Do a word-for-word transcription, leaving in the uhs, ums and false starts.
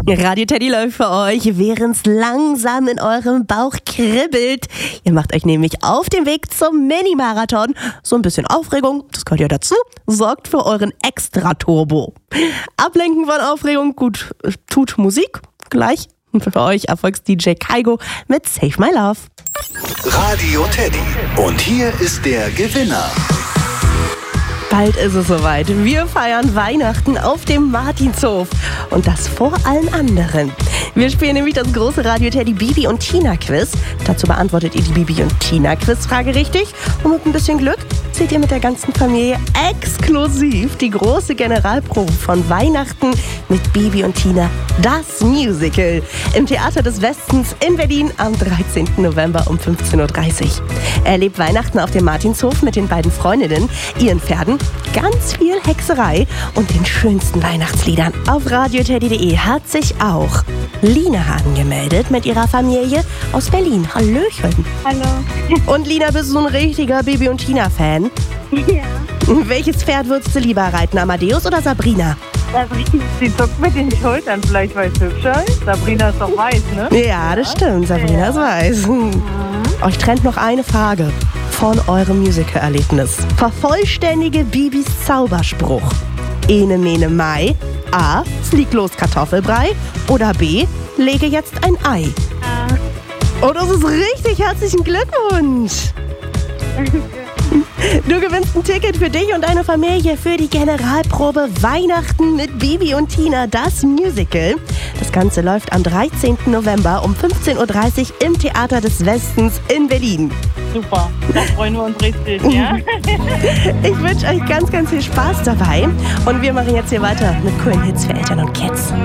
Radio Teddy läuft für euch, während es langsam in eurem Bauch kribbelt. Ihr macht euch nämlich auf den Weg zum Mini-Marathon. So ein bisschen Aufregung, das gehört ja dazu, sorgt für euren Extra-Turbo. Ablenken von Aufregung, gut, tut Musik. Gleich für euch Erfolgs-D J Kaigo mit Save My Love. Radio Teddy. Und hier ist der Gewinner. Bald ist es soweit. Wir feiern Weihnachten auf dem Martinshof. Und das vor allen anderen. Wir spielen nämlich das große Radio Teddy Bibi und Tina Quiz. Dazu beantwortet ihr die Bibi und Tina Quizfrage richtig. Und mit ein bisschen Glück seht ihr mit der ganzen Familie exklusiv die große Generalprobe von Weihnachten mit Bibi und Tina, das Musical, im Theater des Westens in Berlin am dreizehnten November um fünfzehn Uhr dreißig. Erlebt Weihnachten auf dem Martinshof mit den beiden Freundinnen, ihren Pferden, ganz viel Hexerei und den schönsten Weihnachtsliedern. Auf radio teddy punkt de hat sich auch Lina angemeldet mit ihrer Familie aus Berlin. Hallöchen. Hallo. Und Lina, bist du ein richtiger Bibi und Tina-Fan? Ja. Welches Pferd würdest du lieber reiten, Amadeus oder Sabrina? Sabrina, sie zuckt mit den Schultern, vielleicht weil es hübscher ist. Sabrina ist doch weiß, ne? Ja, das stimmt. Sabrina Ja. ist weiß. Mhm. Euch trennt noch eine Frage von eurem Musical-Erlebnis. Vervollständige Bibis Zauberspruch. Ene, mene, mai. A. Flieg los, Kartoffelbrei. Oder B. Lege jetzt ein Ei. Oh, das ist richtig. Herzlichen Glückwunsch. Du gewinnst ein Ticket für dich und deine Familie für die Generalprobe Weihnachten mit Bibi und Tina, das Musical. Das Ganze läuft am dreizehnten November um fünfzehn Uhr dreißig im Theater des Westens in Berlin. Super, da freuen wir uns richtig, ja? Ich wünsche euch ganz, ganz viel Spaß dabei. Und wir machen jetzt hier weiter mit coolen Hits für Eltern und Kids.